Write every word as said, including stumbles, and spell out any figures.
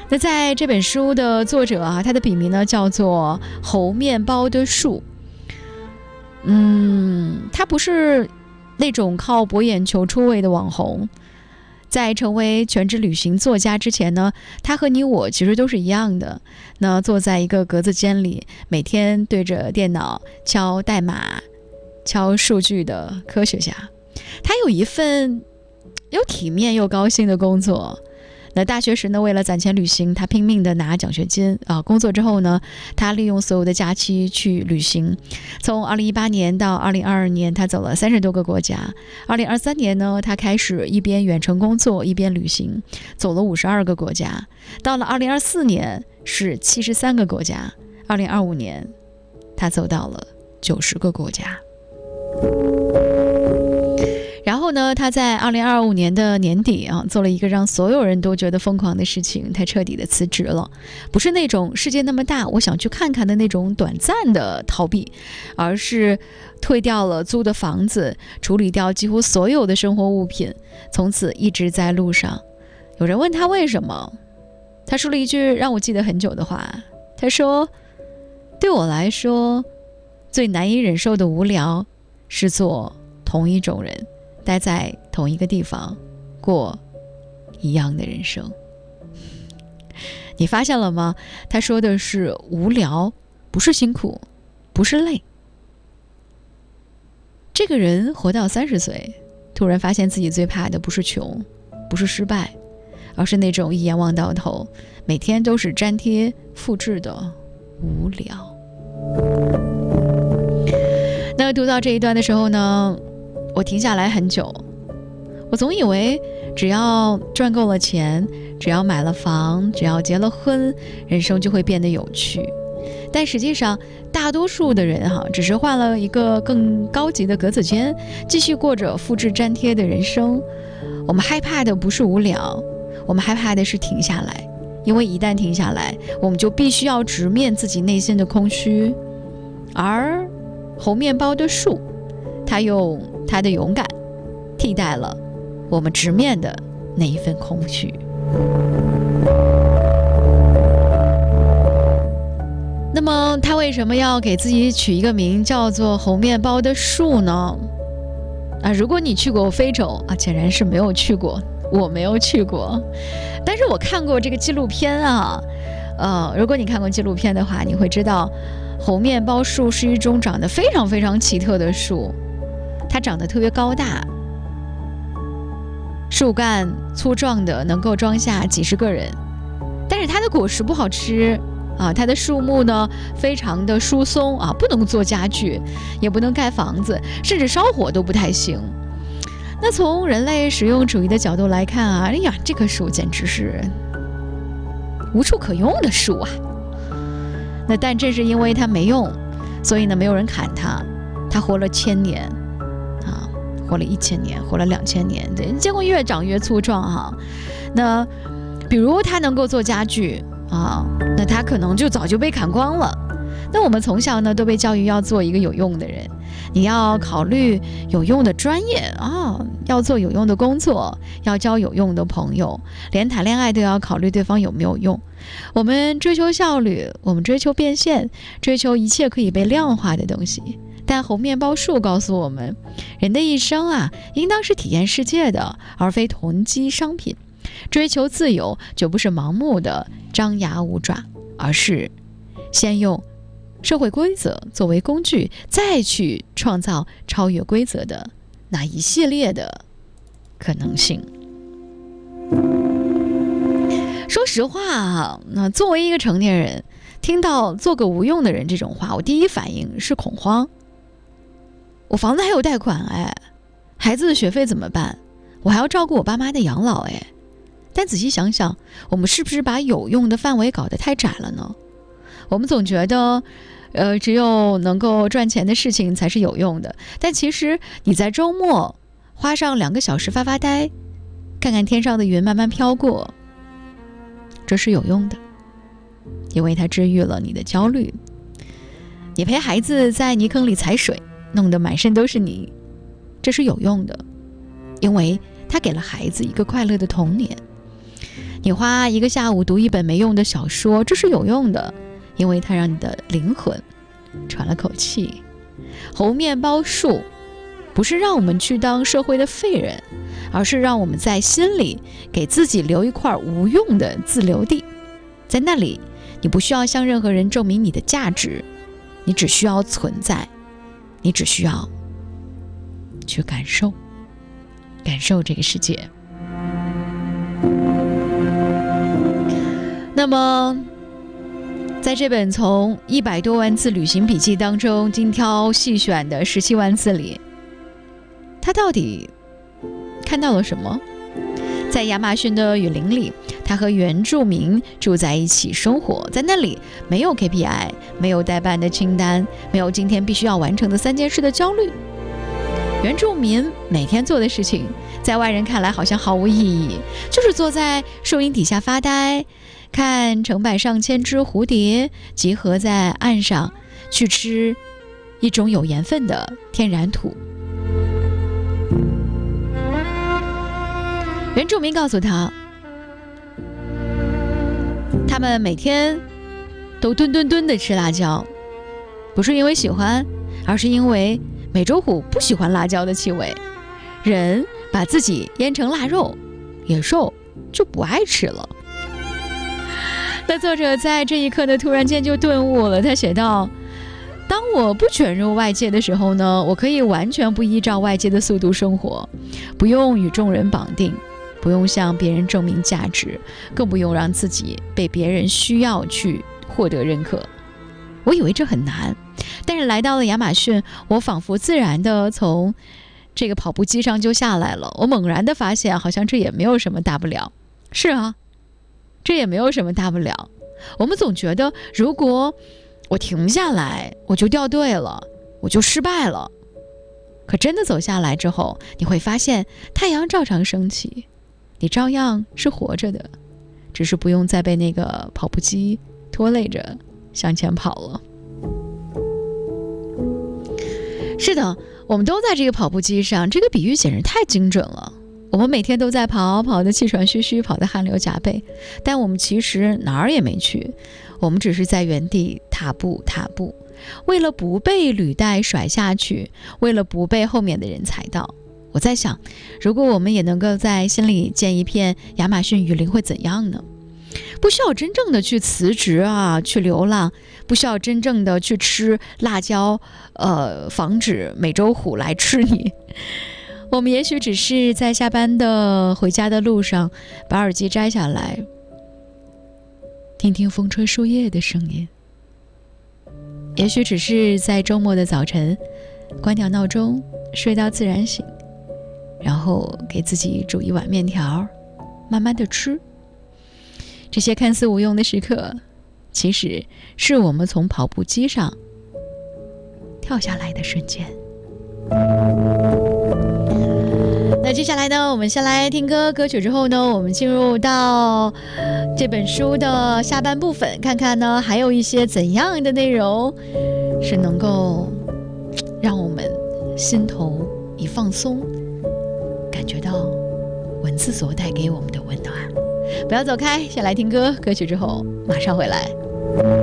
那在这本书的作者啊，他的笔名呢叫做猴面包的树。嗯，他不是那种靠博眼球出位的网红。在成为全职旅行作家之前呢，他和你我其实都是一样的。那坐在一个格子间里，每天对着电脑敲代码、敲数据的科学家。他有一份又体面又高兴的工作。那大学时呢，为了攒钱旅行，他拼命的拿奖学金啊。工作之后呢，他利用所有的假期去旅行。从二零一八年到二零二二年，他走了三十多个国家。二零二三年呢，他开始一边远程工作一边旅行，走了五十二个国家。到了二零二四年是七十三个国家。二零二五年，他走到了九十个国家。然后呢，他在二零二五年的年底啊，做了一个让所有人都觉得疯狂的事情，他彻底的辞职了。不是那种世界那么大，我想去看看的那种短暂的逃避，而是退掉了租的房子，处理掉几乎所有的生活物品，从此一直在路上。有人问他为什么，他说了一句让我记得很久的话，他说：对我来说，最难以忍受的无聊是做同一种人，待在同一个地方，过一样的人生。你发现了吗？他说的是无聊，不是辛苦，不是累。这个人活到三十岁，突然发现自己最怕的不是穷，不是失败，而是那种一眼望到头，每天都是粘贴复制的无聊。那读到这一段的时候呢，我停下来很久。我总以为只要赚够了钱，只要买了房，只要结了婚，人生就会变得有趣。但实际上大多数的人哈、啊，只是换了一个更高级的格子间，继续过着复制粘贴的人生。我们害怕的不是无聊，我们害怕的是停下来。因为一旦停下来，我们就必须要直面自己内心的空虚。而猴面包的树，他用他的勇敢替代了我们直面的那一份空虚。那么他为什么要给自己取一个名叫做猴面包的树呢？啊，如果你去过非洲啊，显然是没有去过，我没有去过，但是我看过这个纪录片啊。呃，如果你看过纪录片的话，你会知道猴面包树是一种长得非常非常奇特的树，它长得特别高大，树干粗壮的能够装下几十个人，但是它的果实不好吃啊，它的树木呢非常的疏松啊，不能做家具，也不能盖房子，甚至烧火都不太行。那从人类实用主义的角度来看啊，哎呀，这棵树简直是无处可用的树啊。那但正是因为它没用，所以呢没有人砍它，它活了千年啊，活了一千年，活了两千年，对，结果越长越粗壮哈、啊。那比如它能够做家具啊，那它可能就早就被砍光了。那我们从小呢都被教育要做一个有用的人，你要考虑有用的专业啊，要做有用的工作，要交有用的朋友，连谈恋爱都要考虑对方有没有用。我们追求效率，我们追求变现，追求一切可以被量化的东西。但猴面包树告诉我们，人的一生啊，应当是体验世界的，而非囤积商品。追求自由，就不是盲目的张牙舞爪，而是先用社会规则作为工具，再去创造超越规则的那一系列的可能性。说实话啊，那作为一个成年人，听到做个无用的人这种话，我第一反应是恐慌。我房子还有贷款哎，孩子的学费怎么办？我还要照顾我爸妈的养老哎。但仔细想想，我们是不是把有用的范围搞得太窄了呢？我们总觉得呃，只有能够赚钱的事情才是有用的，但其实你在周末花上两个小时发发呆，看看天上的云慢慢飘过，这是有用的，因为它治愈了你的焦虑。你陪孩子在泥坑里踩水，弄得满身都是泥，这是有用的，因为它给了孩子一个快乐的童年。 你花一个下午读一本没用的小说，这是有用的，因为它让你的灵魂喘了口气。猴面包树不是让我们去当社会的废人，而是让我们在心里给自己留一块无用的自留地。在那里，你不需要向任何人证明你的价值，你只需要存在，你只需要去感受感受这个世界。那么在这本从一百多万字旅行笔记当中精挑细选的十七万字里，他到底看到了什么？在亚马逊的雨林里，他和原住民住在一起生活，在那里没有 K P I， 没有待办的清单，没有今天必须要完成的三件事的焦虑。原住民每天做的事情，在外人看来好像毫无意义，就是坐在树荫底下发呆，看成百上千只蝴蝶集合在岸上，去吃一种有盐分的天然土。原住民告诉他，他们每天都吨吨吨地吃辣椒，不是因为喜欢，而是因为美洲虎不喜欢辣椒的气味。人把自己腌成腊肉，野兽就不爱吃了。那作者在这一刻呢，突然间就顿悟了。他写道，当我不卷入外界的时候呢，我可以完全不依照外界的速度生活，不用与众人绑定，不用向别人证明价值，更不用让自己被别人需要去获得认可。我以为这很难，但是来到了亚马逊，我仿佛自然地从这个跑步机上就下来了。我猛然地发现，好像这也没有什么大不了。是啊，这也没有什么大不了。我们总觉得，如果我停下来，我就掉队了，我就失败了。可真的走下来之后，你会发现太阳照常升起，你照样是活着的，只是不用再被那个跑步机拖累着向前跑了。是的，我们都在这个跑步机上，这个比喻简直太精准了。我们每天都在跑，跑得气喘吁吁，跑得汗流浃背，但我们其实哪儿也没去，我们只是在原地踏步踏步，为了不被履带甩下去，为了不被后面的人踩到。我在想，如果我们也能够在心里建一片亚马逊雨林会怎样呢？不需要真正的去辞职啊，去流浪，不需要真正的去吃辣椒，呃，防止美洲虎来吃你。我们也许只是在下班的回家的路上，把耳机摘下来，听听风吹树叶的声音。也许只是在周末的早晨，关掉闹钟，睡到自然醒，然后给自己煮一碗面条，慢慢的吃。这些看似无用的时刻，其实是我们从跑步机上跳下来的瞬间。那接下来呢，我们先来听歌，歌曲之后呢，我们进入到这本书的下半部分，看看呢还有一些怎样的内容是能够让我们心头一放松，感觉到文字所带给我们的温暖。不要走开，先来听歌，歌曲之后马上回来。